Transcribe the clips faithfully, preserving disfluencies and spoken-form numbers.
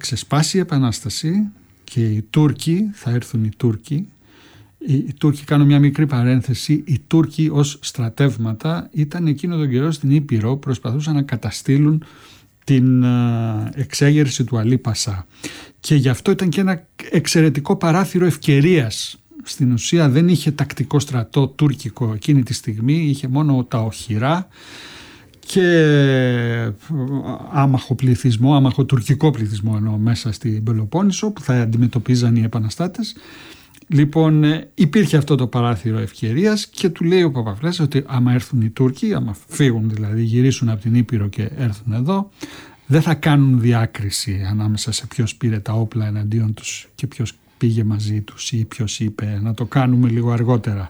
ξεσπάσει η Επανάσταση και οι Τούρκοι, θα έρθουν οι Τούρκοι. Οι Τούρκοι, κάνω μια μικρή παρένθεση, οι Τούρκοι ως στρατεύματα ήταν εκείνο τον καιρό στην Ήπειρο, προσπαθούσαν να καταστήλουν την εξέγερση του Αλή Πασά. Και γι' αυτό ήταν και ένα εξαιρετικό παράθυρο ευκαιρίας. Στην ουσία δεν είχε τακτικό στρατό τουρκικό εκείνη τη στιγμή, είχε μόνο τα οχυρά και άμαχο πληθυσμό, άμαχο τουρκικό πληθυσμό εννοώ, μέσα στην Πελοπόννησο που θα αντιμετωπίζαν οι επαναστάτες. Λοιπόν, υπήρχε αυτό το παράθυρο ευκαιρίας και του λέει ο Παπαφλέσας ότι άμα έρθουν οι Τούρκοι, άμα φύγουν δηλαδή, γυρίσουν από την Ήπειρο και έρθουν εδώ, δεν θα κάνουν διάκριση ανάμεσα σε ποιος πήρε τα όπλα εναντίον τους και ποιος πήγε μαζί τους ή ποιος είπε να το κάνουμε λίγο αργότερα.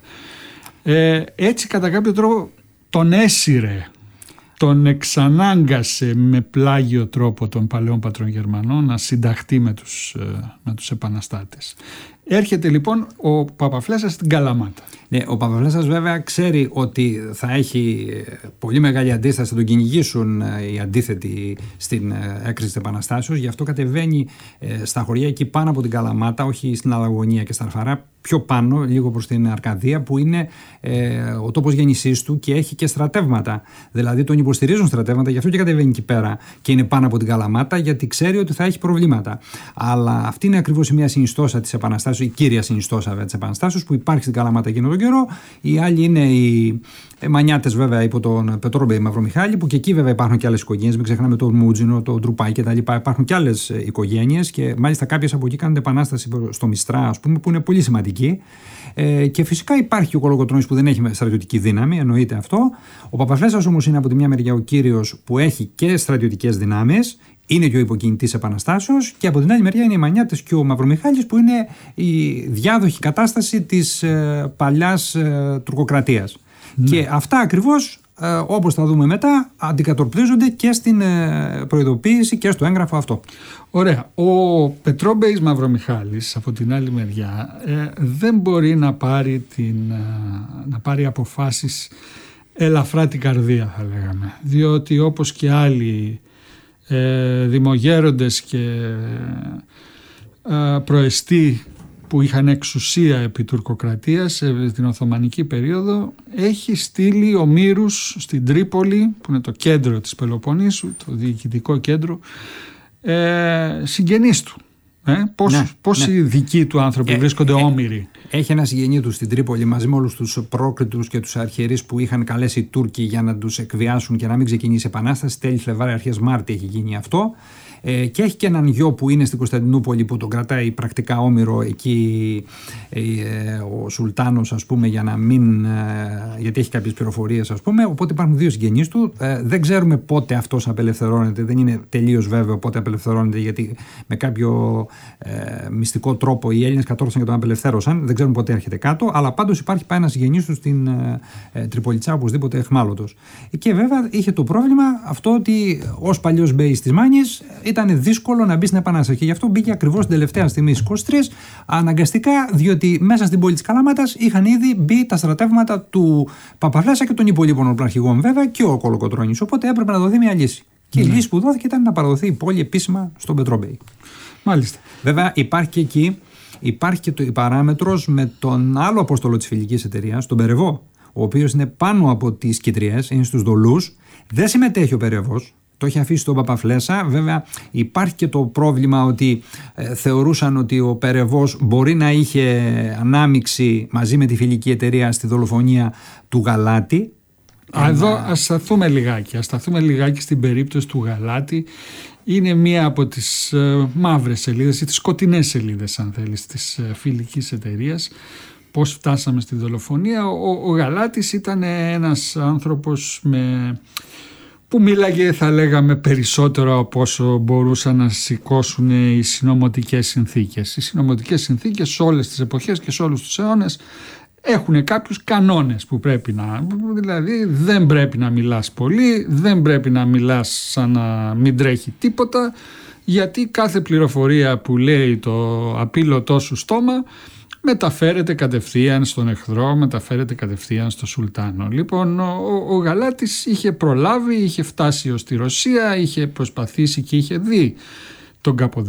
Ε, έτσι κατά κάποιο τρόπο τον έσυρε, τον εξανάγκασε με πλάγιο τρόπο των παλαιών πατρών Γερμανών να συνταχθεί με τους, με τους επαναστάτες. Έρχεται λοιπόν ο Παπαφλέσας στην Καλαμάτα. Ναι, ο Παπαφλέσας βέβαια ξέρει ότι θα έχει πολύ μεγάλη αντίσταση, θα τον κυνηγήσουν οι αντίθετοι στην έκρηξη της Επαναστάσεως, γι' αυτό κατεβαίνει στα χωριά εκεί πάνω από την Καλαμάτα, όχι στην Αλαγωνία και στα Αρφαρά, πιο πάνω, λίγο προς την Αρκαδία, που είναι ε, ο τόπος γέννησής του και έχει και στρατεύματα. Δηλαδή τον υποστηρίζουν στρατεύματα, γι' αυτό και κατεβαίνει εκεί πέρα και είναι πάνω από την Καλαμάτα, γιατί ξέρει ότι θα έχει προβλήματα. Αλλά αυτή είναι ακριβώς η μία συνιστόσα της Επαναστάσεως, η κύρια συνιστόσα της Επαναστάσεως που υπάρχει στην Καλαμάτα εκείνο τον καιρό. Οι άλλοι είναι οι Μανιάτες, βέβαια, υπό τον Πετρόμπεϊ Μαυρομιχάλη, που και εκεί βέβαια υπάρχουν και άλλες οικογένειες. Μην ξεχνάμε τον Μούτζινο, τον Τρουπάκη κτλ. Υπάρχουν και άλλες οικογένειες και μάλιστα κάποιες από εκεί κάνουν επανάσταση στο Μιστρά, ας πούμε, που είναι πολύ σημαντική. Ε, και φυσικά υπάρχει ο Κολοκοτρώνης που δεν έχει στρατιωτική δύναμη, εννοείται αυτό. Ο Παπαφλέσας όμως είναι από τη μια μεριά ο κύριος που έχει και στρατιωτικές δυνάμεις, είναι και ο υποκινητής Επαναστάσεως, και από την άλλη μεριά είναι οι Μανιάτες και ο Μαυρομιχάλης που είναι η διάδοχη κατάσταση της ε, παλιάς ε, τουρκοκρατίας. Ναι. Και αυτά ακριβώς, ε, όπως θα δούμε μετά, αντικατοπτρίζονται και στην ε, προειδοποίηση και στο έγγραφο αυτό. Ωραία. Ο Πετρόμπεϊς Μαυρομιχάλης από την άλλη μεριά ε, δεν μπορεί να πάρει, την, ε, να πάρει αποφάσεις ελαφρά την καρδία, θα λέγαμε, διότι όπως και άλλοι ε, δημογέροντες και ε, προεστοί που είχαν εξουσία επί τουρκοκρατίας στην Οθωμανική περίοδο, έχει στείλει ομήρους στην Τρίπολη, που είναι το κέντρο της Πελοποννήσου, το διοικητικό κέντρο, ε, συγγενείς του. Ε, πώς, ναι, πόσοι ναι. δικοί του άνθρωποι ε, βρίσκονται ε, όμηροι. Έχει ένα συγγενή του στην Τρίπολη μαζί με όλους τους πρόκριτους και τους αρχιερείς που είχαν καλέσει οι Τούρκοι για να τους εκβιάσουν και να μην ξεκινήσει επανάσταση. Τέλη Φλεβάρη, αρχές Μάρτη έχει γίνει αυτό. Ε, και έχει και έναν γιο που είναι στην Κωνσταντινούπολη που τον κρατάει πρακτικά όμηρο εκεί ε, ο Σουλτάνος, ας πούμε, για να μην, ε, γιατί έχει κάποιες πληροφορίες, ας πούμε, οπότε υπάρχουν δύο συγγενείς του. Ε, δεν ξέρουμε πότε αυτός απελευθερώνεται, δεν είναι τελείως βέβαιο πότε απελευθερώνεται, γιατί με κάποιο ε, μυστικό τρόπο οι Έλληνες κατόρθωσαν και τον απελευθέρωσαν, δεν ξέρουμε πότε έρχεται κάτω, αλλά πάντως υπάρχει πάει ένας συγγενής του στην ε, ε, Τριπολιτσά, οπωσδήποτε εχμάλωτος. Και βέβαια είχε το πρόβλημα αυτό ότι ως παλιός μπέης της Μάνης ήταν δύσκολο να μπει στην Επανάσταση και γι' αυτό μπήκε ακριβώς την τελευταία στιγμή στις είκοσι τρεις, αναγκαστικά, διότι μέσα στην πόλη της Καλαμάτας είχαν ήδη μπει τα στρατεύματα του Παπαφλέσα και των υπολείπων οπλαρχηγών, βέβαια, και ο Κολοκοτρώνης. Οπότε έπρεπε να δοθεί μια λύση. Και η ναι. λύση που δόθηκε ήταν να παραδοθεί η πόλη επίσημα στον Πετρόμπεϊ. Μάλιστα. Βέβαια, υπάρχει και εκεί υπάρχει και το, η παράμετρος με τον άλλο απόστολο της φιλικής εταιρείας, τον Περεβό, ο οποίος είναι πάνω από τις Κιτριές, είναι στους Δολούς. Δεν συμμετέχει ο Περεβός. Το έχει αφήσει τον Παπαφλέσα. Βέβαια υπάρχει και το πρόβλημα ότι ε, θεωρούσαν ότι ο Περεβός μπορεί να είχε ανάμειξη μαζί με τη φιλική εταιρεία στη δολοφονία του Γαλάτη. Α, εδώ ας σταθούμε λιγάκι. Ας σταθούμε λιγάκι στην περίπτωση του Γαλάτη. Είναι μία από τις ε, μαύρες σελίδες ή τις σκοτεινές σελίδες, αν θέλεις, της ε, φιλικής εταιρείας. Πώς φτάσαμε στη δολοφονία. Ο, ο Γαλάτης ήταν ένας άνθρωπος με... που μίλαγε, θα λέγαμε, περισσότερο από όσο μπορούσαν να σηκώσουν οι συνωμοτικές συνθήκες. Οι συνωμοτικές συνθήκες σε όλες τις εποχές και σε όλους τους αιώνες έχουν κάποιους κανόνες που πρέπει να... Δηλαδή δεν πρέπει να μιλάς πολύ, δεν πρέπει να μιλάς σαν να μην τρέχει τίποτα, γιατί κάθε πληροφορία που λέει το απείλωτό σου στόμα μεταφέρεται κατευθείαν στον εχθρό, μεταφέρεται κατευθείαν στο Σουλτάνο. Λοιπόν, ο, ο Γαλάτης είχε προλάβει, είχε φτάσει ως τη Ρωσία, είχε προσπαθήσει και είχε δει τον Καποδίστρια.